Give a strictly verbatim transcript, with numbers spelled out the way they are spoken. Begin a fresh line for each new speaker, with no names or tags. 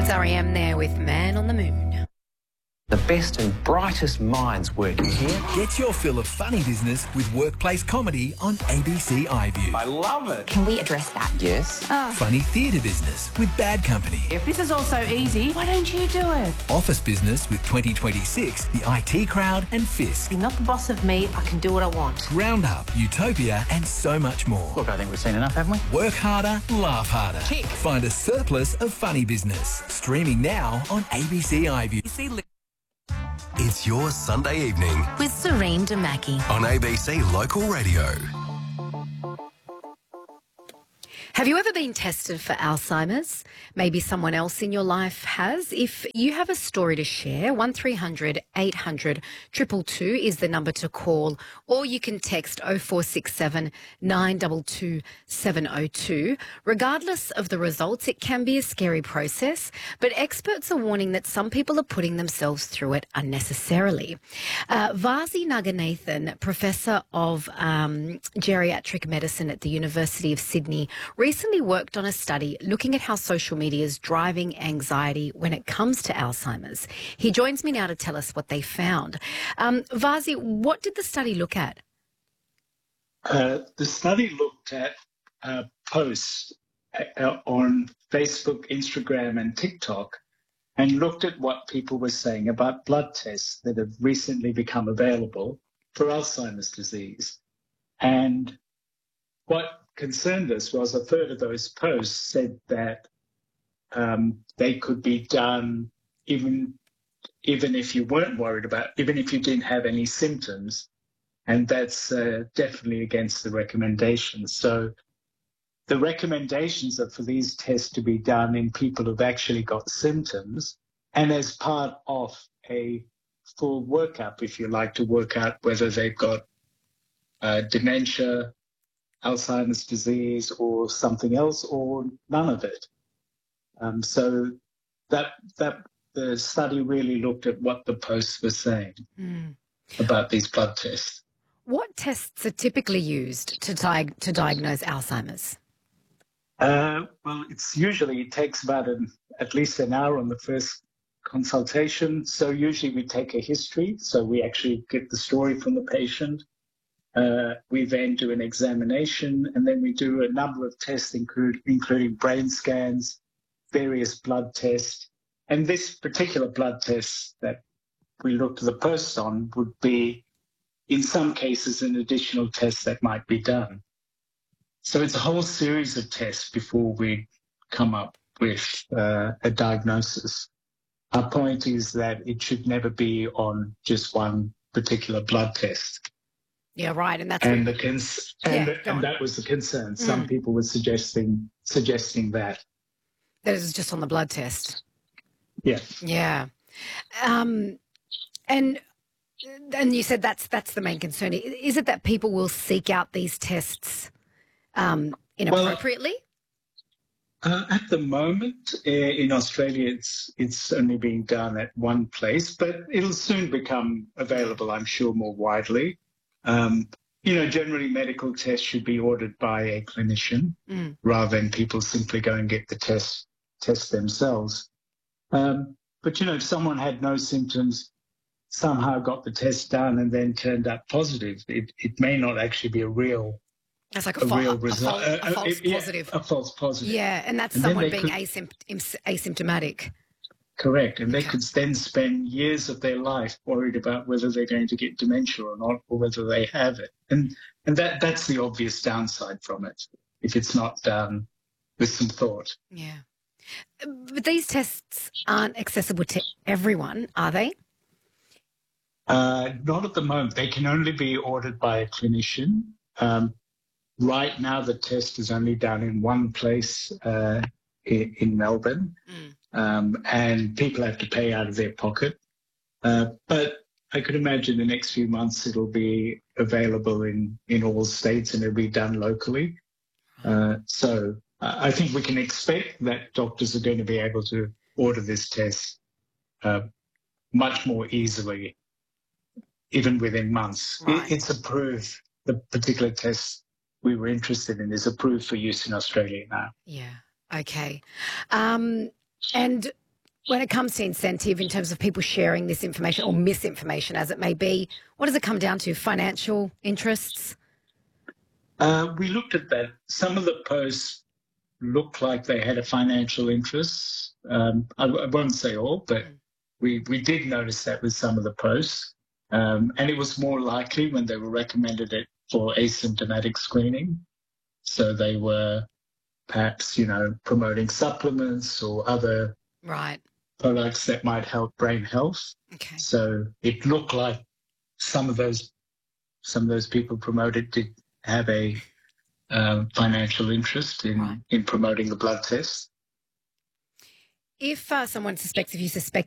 That's R E M there with Man on the Moon.
The best and brightest minds working here.
Get your fill of funny business with workplace comedy on A B C iView.
I love it.
Can we address that?
Yes.
Oh.
Funny theatre business with Bad Company.
If this is all so easy, why don't you do it?
Office business with twenty twenty-six, the I T Crowd and Fisk.
You're not the boss of me, I can do what I want.
Roundup, Utopia and so much more.
Look, I think we've seen enough, haven't we?
Work harder, laugh harder.
Tick.
Find a surplus of funny business. Streaming now on A B C iView.
You see,
It's your Sunday evening
With Serene Damaki.
on A B C Local Radio.
Have you ever been tested for Alzheimer's? Maybe someone else in your life has. If you have a story to share, one three hundred eight hundred two two two is the number to call, or you can text oh four six seven nine two two seven oh two. Regardless of the results, it can be a scary process, but experts are warning that some people are putting themselves through it unnecessarily. Uh, Vasi Naganathan, Professor of um, Geriatric Medicine at the University of Sydney, recently worked on a study looking at how social media is driving anxiety when it comes to Alzheimer's. He joins me now to tell us what they found. Um, Vasi, what did the study look at?
Uh, the study looked at uh, posts uh, on Facebook, Instagram and TikTok and looked at what people were saying about blood tests that have recently become available for Alzheimer's disease. And what concerned us was a third of those posts said that um, they could be done even even if you weren't worried about, even if you didn't have any symptoms, and that's uh, definitely against the recommendations. So the recommendations are for these tests to be done in people who've actually got symptoms and as part of a full workup, if you like, to work out whether they've got uh, dementia, Alzheimer's disease or something else or none of it. Um, so that that the study really looked at what the posts were saying mm. about these blood tests.
What tests are typically used to, di- to diagnose Alzheimer's?
Uh, well, it's usually, it takes about an, at least an hour on the first consultation. So usually we take a history. So we actually get the story from the patient. Uh, we then do an examination, and then we do a number of tests, include, including brain scans, various blood tests. And this particular blood test that we looked at the posts on would be, in some cases, an additional test that might be done. So it's a whole series of tests before we come up with uh, a diagnosis. Our point is that it should never be on just one particular blood test.
Yeah, right, and that's
and the cons- and,
yeah,
the, and that was the concern. Some
mm.
people were suggesting suggesting that
that is just on the blood test.
Yeah,
yeah, um, and and you said that's that's the main concern. Is it that people will seek out these tests um, inappropriately?
Well, uh, at the moment uh, in Australia, it's it's only being done at one place, but it'll soon become available, I'm sure, more widely. Um, you know, generally medical tests should be ordered by a clinician mm. rather than people simply go and get the test test themselves. Um, but, you know, if someone had no symptoms, somehow got the test done and then turned up positive, it, it may not actually be a real
That's like a,
a
fa-
real
a,
result.
a, false, a false
uh, uh,
positive.
Yeah, a false positive.
Yeah, and that's
and
someone being
could,
asympt- asymptomatic.
Correct. And
okay.
they could then spend years of their life worried about whether they're going to get dementia or not, or whether they have it. And and that that's the obvious downside from it, if it's not done with some thought.
Yeah. But these tests aren't accessible to everyone, are they?
Uh, not at the moment. They can only be ordered by a clinician. Um, right now, the test is only done in one place uh, in, in Melbourne. Mm. Um, and people have to pay out of their pocket. Uh, but I could imagine the next few months it'll be available in, in all states and it'll be done locally. Uh, so uh, I think we can expect that doctors are going to be able to order this test uh, much more easily, even within months.
Right.
It, it's approved. The particular test we were interested in is approved for use in Australia now.
Yeah. Okay. Um, And When it comes to incentive in terms of people sharing this information or misinformation as it may be, what does it come down to? Financial interests?
Uh, we looked at that. Some of the posts looked like they had a financial interest. Um, I, I won't say all, but we, we did notice that with some of the posts. Um, and it was more likely when they were recommended it for asymptomatic screening. So they were perhaps, you know, promoting supplements or other
Right.
products that might help brain health.
Okay.
So it looked like some of those some of those people promoted did have a um, financial interest in,
Right.
in promoting the blood test.
If uh, someone suspects, if you suspect